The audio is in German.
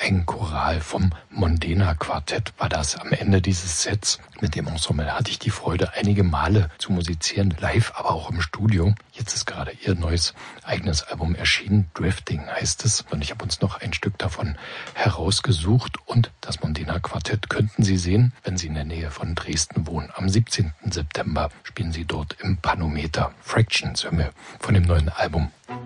Ein Choral vom Mondena Quartett war das am Ende dieses Sets. Mit dem Ensemble hatte ich die Freude, einige Male zu musizieren, live, aber auch im Studio. Jetzt ist gerade ihr neues eigenes Album erschienen, Drifting heißt es. Und ich habe uns noch ein Stück davon herausgesucht. Und das Mondena Quartett könnten Sie sehen, wenn Sie in der Nähe von Dresden wohnen. Am 17. September spielen Sie dort im Panometer. Fractions hören wir von dem neuen Album.